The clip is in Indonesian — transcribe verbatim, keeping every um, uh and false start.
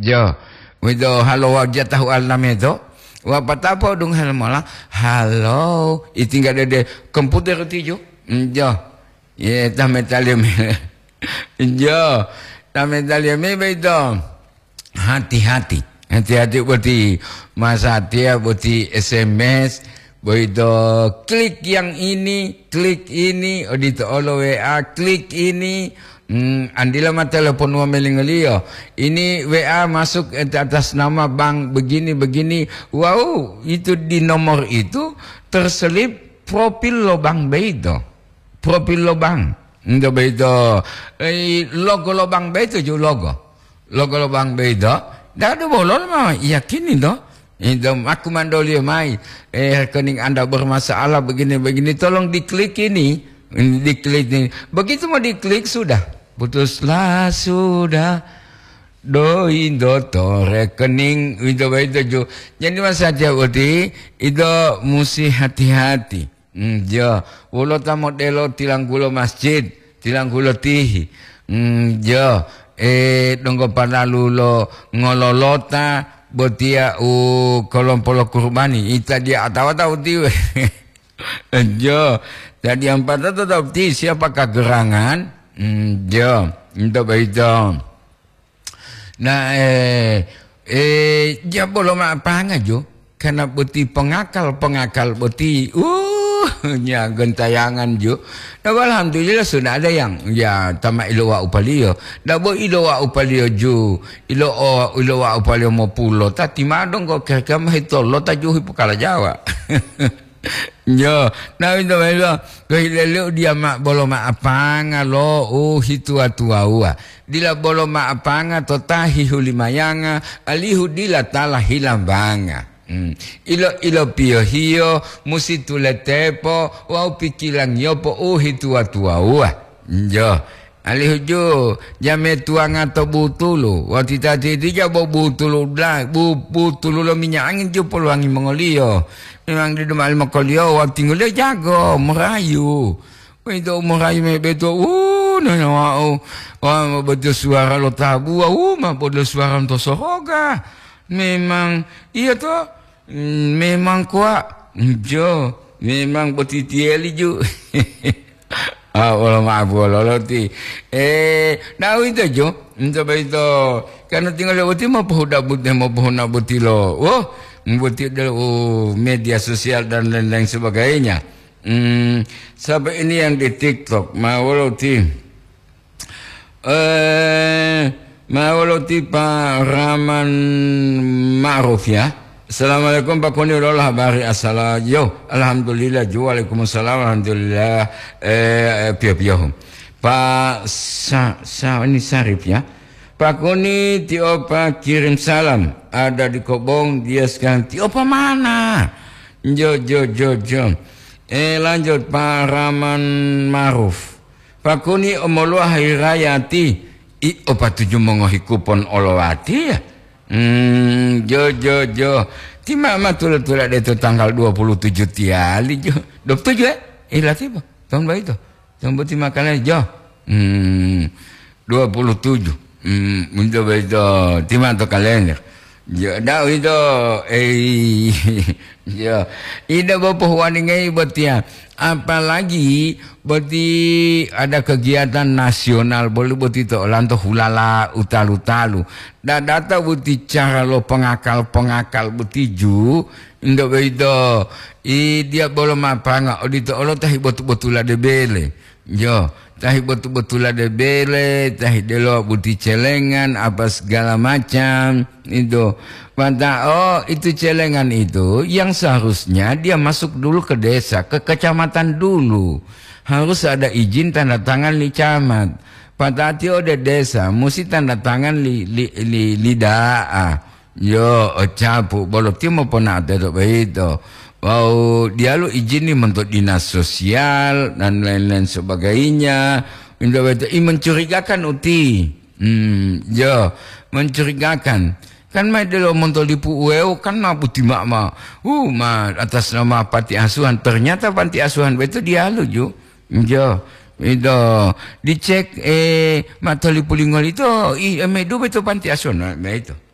Jo. Wido halo wajah tahu alam itu. Wa patapa dong hal malah. Halo. Itinggal ada komputer itu jo. Jo. Ye ta metalium. Jo. Ta metalium itu. Hati-hati. Hati-hati berarti masa dia berarti S M S. Begitu klik yang ini, klik ini, odito olo W A, klik ini, hmm, andila mah telepon wa melingelio. Ini W A masuk atas nama bank begini begini. Wow, itu di nomor itu terselip profil lo bank beito. Profil lo bank. Ndo beito. Eh, logo lo bank beito ju logo. Logo lo bank beito. Dah ada bolol mah yakin itu. Itu aku mandoli mai eh rekening Anda bermasalah begini-begini tolong diklik ini, diklik ini. Begitu mau diklik sudah putuslah sudah doi doto rekening itu itu. Jadi masa saja berarti itu mesti hati-hati. Hmm, ya, ulo ta modelo tilang gulo masjid, tilang gulo tihi. Hmm, ya, eh donggo panalu lo ngololota botia u kolom polo kurbani ita dia tahu tahu tiwe jo jadi empat atau tahu ti siapakah gerangan hmm, jo untuk begitu nah eh eh dia belum apa jo karena boti pengakal pengakal boti uh nya gentayangan jo nah alhamdulillah sudah ada yang ya tama ilowa upalio dah bo ilowa upalio ju ilo o ilowa upalio mo pulo tati madong ko kaya mah itu lo tajuhi pukala Jawa yo nah itu melo kehilelo dia mak bolo ma apanga lo oh hitu atua ua dila bolo ma apanga totahi hulimayanga alihu dila tala hilambanga. Hmm. Ilo ilo pio hio musi tuletepo wau pikilang yopo uhi tua tua ua jo ali huju jame tuang atau butulu waktu tadi dia bawa butulu dah bu butulu lo minyak angin jo polo angin mengolio memang di rumah mengolio waktu ngolio jago merayu itu merayu me beto uh nana wau wau betul suara lo tabu uh mah betul suara untuk soroga memang iya toh memang kuat jo memang betitieli ju ah wala maaf wala ti eh nah itu jo itu itu karena tinggal lewati mau pohuda buti mau pohona buti lo oh buti oh media sosial dan lain-lain sebagainya hmm, sampai ini yang di TikTok mau lo ti eh mau lo ti Pak Rahman Ma'ruf ya. Assalamualaikum Pak Koni Allah habari assalam yo alhamdulillah jo waalaikumsalam alhamdulillah eh pia-pia Pak sa, sa ini Sarif ya Pak Koni Tiopa kirim salam ada di Kobong dia sekarang Tiopa mana jo jo jo jo eh lanjut Pak Rahman Ma'ruf Pak Koni omolo hari rayati i opa tujuh mengohi kupon olowati ya. Hmm, jo jo jo. Ti mama tulah-tulah itu tanggal dua puluh tujuh tiali jo. dua puluh tujuh eh? Eh lah tiba. Tahun baik tu. Tahun berarti makannya jo. Hmm, dua puluh tujuh. Hmm, untuk itu ti mama tu kalender. Jo dah itu eh jo. Ida bapa waningai betia. Apalagi berarti ada kegiatan nasional boleh berarti itu lanto hulala utalu-talu dan data berarti cara lo pengakal pengakal berarti ju untuk itu i dia boleh apa nggak oh itu lo tahi betul-betul ada bele jo tahi betul-betul ada bele tahi delo berarti celengan apa segala macam itu Mata, oh itu celengan itu yang seharusnya dia masuk dulu ke desa, ke kecamatan dulu. Harus ada izin tanda tangan li camat. Pada hati ada desa, mesti tanda tangan li li li lidaa. Yo, capu, bolok timo pernah ada begitu. Wow, dia lu izin nih untuk dinas sosial dan lain-lain sebagainya. Itu mencurigakan uti. Hmm, yo, mencurigakan. Kan mai delo montol di pueu kan ma putih mak ma uh ma atas nama panti asuhan ternyata panti asuhan itu dia lu ju jo itu dicek eh matoli pulingol itu i medu betul panti asuhan itu